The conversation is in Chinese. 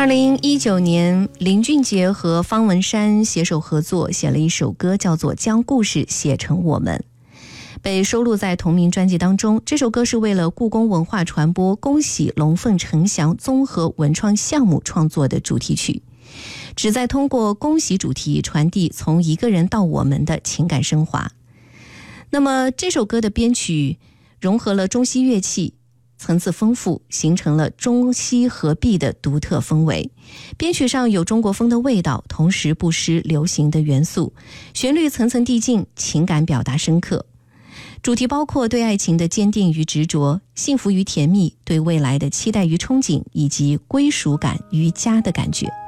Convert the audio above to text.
2019年，林俊杰和方文山携手合作写了一首歌，叫做《将故事写成我们》，被收录在同名专辑当中。这首歌是为了故宫文化传播恭喜龙凤呈祥综合文创项目创作的主题曲，旨在通过恭喜主题传递从一个人到我们的情感升华。那么这首歌的编曲融合了中西乐器，层次丰富，形成了中西合璧的独特风味。编曲上有中国风的味道，同时不失流行的元素，旋律层层递进，情感表达深刻。主题包括对爱情的坚定与执着，幸福与甜蜜，对未来的期待与憧憬，以及归属感与家的感觉。